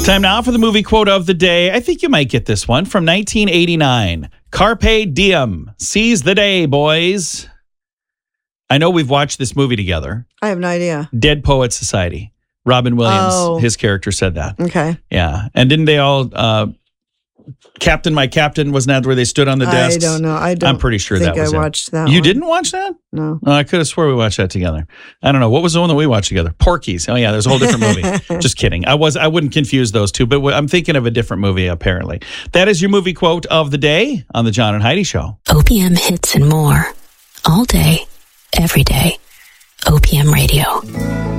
Time now for the movie quote of the day. I think you might get this one from 1989. Carpe diem. Seize the day, boys. I know we've watched this movie together. I have no idea. Dead Poets Society. Robin Williams, his character said that. Okay. Yeah. And didn't they all, Captain, my captain, wasn't that where they stood on the desks? I don't know. I'm pretty sure that was I it. watched that You one. didn't watch that? No. Oh, I could have swore we watched that together. I don't know. What was the one that we watched together? Porky's. Oh, yeah. There's a whole different movie. Just kidding. I wouldn't confuse those two, but I'm thinking of a different movie, apparently. That is your movie quote of the day on the John and Heidi Show. OPM hits and more. All day, every day. OPM Radio.